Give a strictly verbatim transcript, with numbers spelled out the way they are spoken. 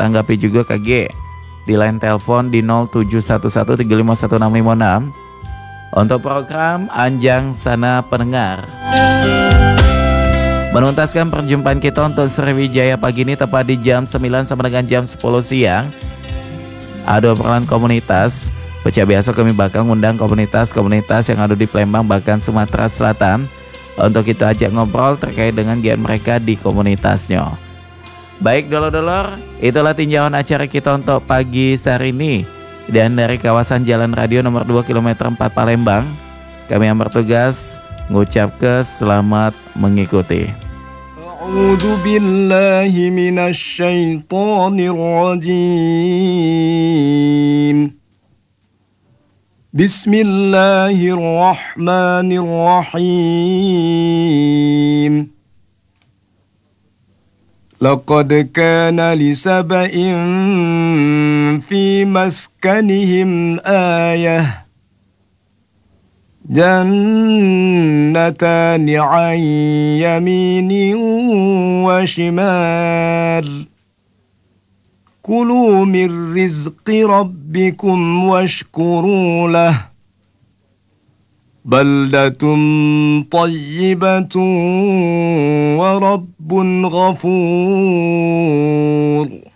tanggapi juga K G di line telepon di nol tujuh satu satu tiga lima satu enam lima enam untuk program Anjang Sana Pendengar. Menuntaskan perjumpaan kita untuk Sriwijaya pagi ini tepat di jam sembilan sampai dengan jam sepuluh siang. Ada obrolan komunitas. Baca biasa kami bakal ngundang komunitas-komunitas yang ada di Palembang bahkan Sumatera Selatan untuk kita ajak ngobrol terkait dengan giat mereka di komunitasnya. Baik dulur-dulur, itulah tinjauan acara kita untuk pagi hari ini. Dan dari kawasan Jalan Radio nomor dua kilometer empat Palembang, kami yang bertugas ngucap ke selamat mengikuti. A'udzu billahi minasy syaithanir rajim. Bismillahirrahmanirrahim. Laqad kana li sab'in fi maskanihim ayah. Jannatani 'an yaminin wa shimal. Kulu min rizqi rabbikum washkuru lah. Baldatun tayyibatun wa rabbun ghafur.